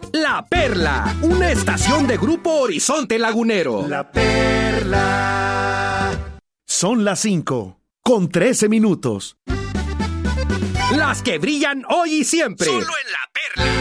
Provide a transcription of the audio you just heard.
La Perla, una estación de Grupo Horizonte Lagunero. La Perla. Son las 5:13. Las que brillan hoy y siempre. Solo en La Perla.